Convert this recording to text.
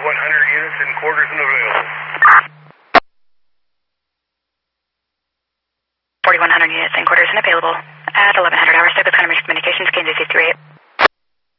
units and quarters and available. 4,100 units and quarters and available at 1100 hours. Type of Communications, Kansas 338.